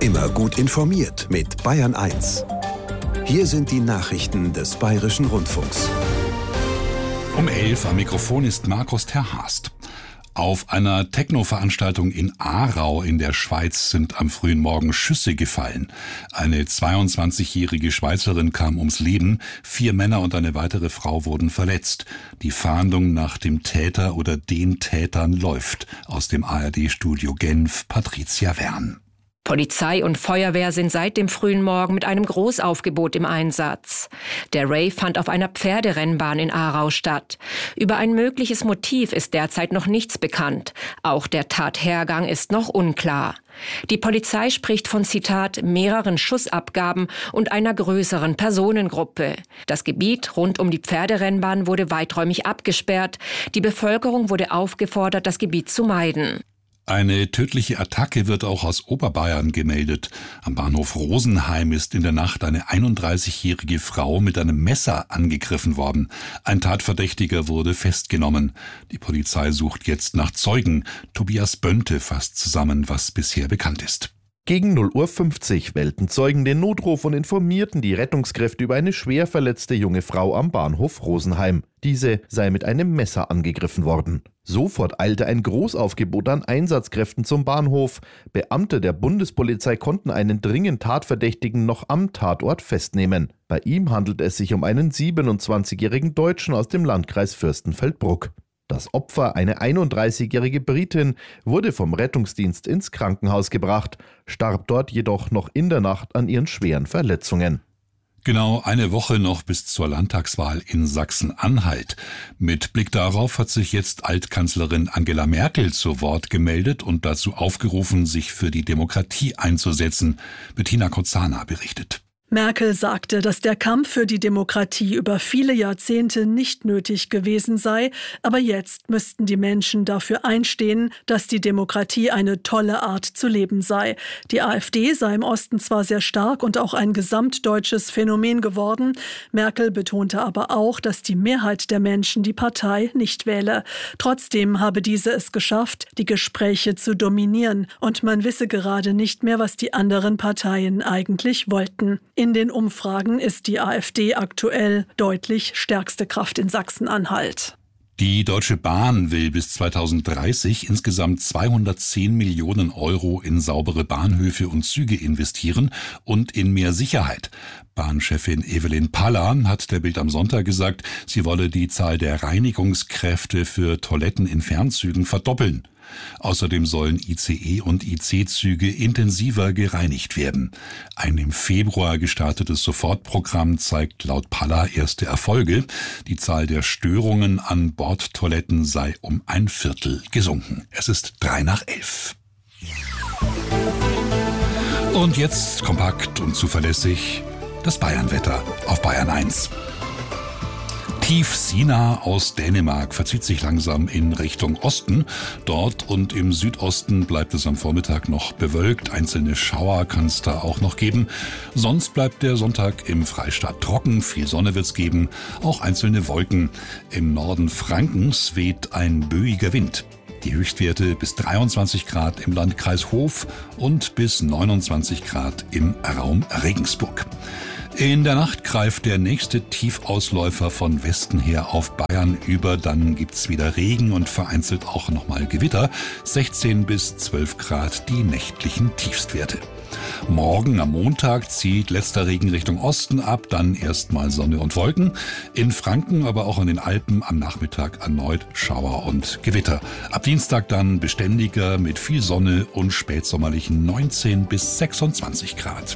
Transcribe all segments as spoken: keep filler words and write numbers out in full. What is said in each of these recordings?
Immer gut informiert mit Bayern eins. Hier sind die Nachrichten des Bayerischen Rundfunks. Um elf am Mikrofon ist Markus Terhast. Auf einer Techno-Veranstaltung in Aarau in der Schweiz sind am frühen Morgen Schüsse gefallen. Eine zweiundzwanzigjährige Schweizerin kam ums Leben, vier Männer und eine weitere Frau wurden verletzt. Die Fahndung nach dem Täter oder den Tätern läuft. Aus dem A R D-Studio Genf, Patricia Wern. Polizei und Feuerwehr sind seit dem frühen Morgen mit einem Großaufgebot im Einsatz. Der Rave fand auf einer Pferderennbahn in Aarau statt. Über ein mögliches Motiv ist derzeit noch nichts bekannt. Auch der Tathergang ist noch unklar. Die Polizei spricht von, Zitat, mehreren Schussabgaben und einer größeren Personengruppe. Das Gebiet rund um die Pferderennbahn wurde weiträumig abgesperrt. Die Bevölkerung wurde aufgefordert, das Gebiet zu meiden. Eine tödliche Attacke wird auch aus Oberbayern gemeldet. Am Bahnhof Rosenheim ist in der Nacht eine einunddreißigjährige Frau mit einem Messer angegriffen worden. Ein Tatverdächtiger wurde festgenommen. Die Polizei sucht jetzt nach Zeugen. Tobias Bönte fasst zusammen, was bisher bekannt ist. Gegen null Uhr fünfzig wählten Zeugen den Notruf und informierten die Rettungskräfte über eine schwer verletzte junge Frau am Bahnhof Rosenheim. Diese sei mit einem Messer angegriffen worden. Sofort eilte ein Großaufgebot an Einsatzkräften zum Bahnhof. Beamte der Bundespolizei konnten einen dringend Tatverdächtigen noch am Tatort festnehmen. Bei ihm handelt es sich um einen siebenundzwanzigjährigen Deutschen aus dem Landkreis Fürstenfeldbruck. Das Opfer, eine einunddreißigjährige Britin, wurde vom Rettungsdienst ins Krankenhaus gebracht, starb dort jedoch noch in der Nacht an ihren schweren Verletzungen. Genau eine Woche noch bis zur Landtagswahl in Sachsen-Anhalt. Mit Blick darauf hat sich jetzt Altkanzlerin Angela Merkel zu Wort gemeldet und dazu aufgerufen, sich für die Demokratie einzusetzen. Bettina Kozana berichtet. Merkel sagte, dass der Kampf für die Demokratie über viele Jahrzehnte nicht nötig gewesen sei, aber jetzt müssten die Menschen dafür einstehen, dass die Demokratie eine tolle Art zu leben sei. Die AfD sei im Osten zwar sehr stark und auch ein gesamtdeutsches Phänomen geworden, Merkel betonte aber auch, dass die Mehrheit der Menschen die Partei nicht wähle. Trotzdem habe diese es geschafft, die Gespräche zu dominieren, und man wisse gerade nicht mehr, was die anderen Parteien eigentlich wollten. In den Umfragen ist die AfD aktuell deutlich stärkste Kraft in Sachsen-Anhalt. Die Deutsche Bahn will bis zweitausenddreißig insgesamt zweihundertzehn Millionen Euro in saubere Bahnhöfe und Züge investieren und in mehr Sicherheit. Bahnchefin Evelyn Paller hat der Bild am Sonntag gesagt, sie wolle die Zahl der Reinigungskräfte für Toiletten in Fernzügen verdoppeln. Außerdem sollen I C E und I C-Züge intensiver gereinigt werden. Ein im Februar gestartetes Sofortprogramm zeigt laut Paller erste Erfolge. Die Zahl der Störungen an Bordtoiletten sei um ein Viertel gesunken. Es ist drei nach elf. Und jetzt kompakt und zuverlässig das Bayernwetter auf Bayern eins. Tief Sina aus Dänemark verzieht sich langsam in Richtung Osten. Dort und im Südosten bleibt es am Vormittag noch bewölkt. Einzelne Schauer kann es da auch noch geben. Sonst bleibt der Sonntag im Freistaat trocken. Viel Sonne wird es geben, auch einzelne Wolken. Im Norden Frankens weht ein böiger Wind. Die Höchstwerte bis dreiundzwanzig Grad im Landkreis Hof und bis neunundzwanzig Grad im Raum Regensburg. In der Nacht greift der nächste Tiefausläufer von Westen her auf Bayern über. Dann gibt's wieder Regen und vereinzelt auch nochmal Gewitter. sechzehn bis zwölf Grad die nächtlichen Tiefstwerte. Morgen am Montag zieht letzter Regen Richtung Osten ab, dann erstmal Sonne und Wolken. In Franken, aber auch in den Alpen am Nachmittag erneut Schauer und Gewitter. Ab Dienstag dann beständiger mit viel Sonne und spätsommerlichen neunzehn bis sechsundzwanzig Grad.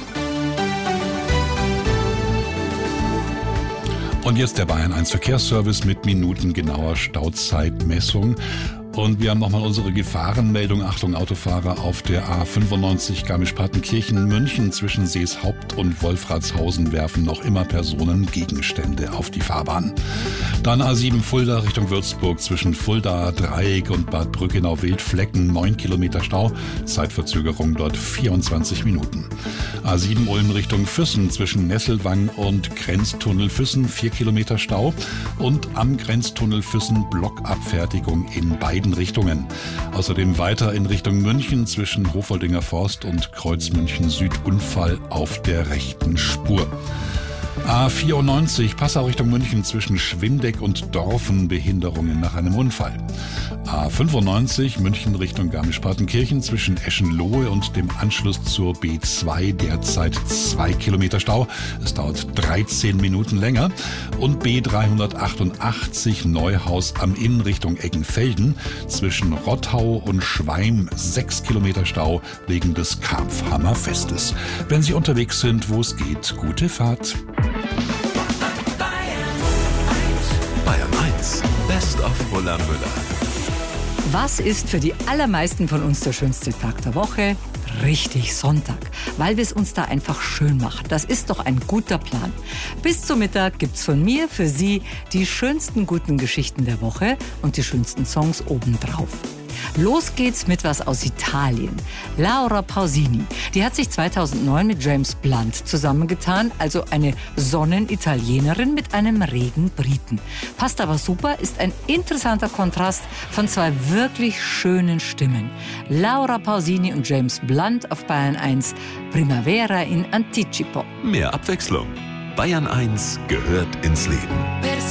Und jetzt der Bayern eins Verkehrsservice mit minutengenauer Stauzeitmessung. Und wir haben nochmal unsere Gefahrenmeldung. Achtung, Autofahrer auf der A fünfundneunzig Garmisch-Partenkirchen-München zwischen Seeshaupt und Wolfratshausen werfen noch immer Personen Gegenstände auf die Fahrbahn. Dann A sieben Fulda Richtung Würzburg zwischen Fulda, Dreieck und Bad Brückenau-Wildflecken neun Kilometer Stau. Zeitverzögerung dort vierundzwanzig Minuten. A sieben Ulm Richtung Füssen zwischen Nesselwang und Grenztunnel Füssen vier Kilometer Stau. Und am Grenztunnel Füssen Blockabfertigung in beiden Nebenrichtungen. Außerdem weiter in Richtung München zwischen Hofoldinger Forst und Kreuz München Süd Unfall auf der rechten Spur. A vierundneunzig Passau Richtung München zwischen Schwindeck und Dorfen, Behinderungen nach einem Unfall. A fünfundneunzig München Richtung Garmisch-Partenkirchen zwischen Eschenlohe und dem Anschluss zur B zwei derzeit zwei Kilometer Stau. Es dauert dreizehn Minuten länger. Und B dreihundertachtundachtzig Neuhaus am Inn Richtung Eggenfelden zwischen Rottau und Schweim sechs Kilometer Stau wegen des Karpfhammerfestes. Wenn Sie unterwegs sind, wo es geht, gute Fahrt. Bayern eins, Best of Roland Müller. Was ist für die allermeisten von uns der schönste Tag der Woche? Richtig, Sonntag, weil wir es uns da einfach schön machen. Das ist doch ein guter Plan. Bis zum Mittag gibt's von mir für Sie die schönsten guten Geschichten der Woche und die schönsten Songs obendrauf. Los geht's mit was aus Italien. Laura Pausini, die hat sich zweitausendneun mit James Blunt zusammengetan, also eine Sonnenitalienerin mit einem regen Briten. Passt aber super, ist ein interessanter Kontrast von zwei wirklich schönen Stimmen. Laura Pausini und James Blunt auf Bayern eins, Primavera in Anticipo. Mehr Abwechslung. Bayern eins gehört ins Leben.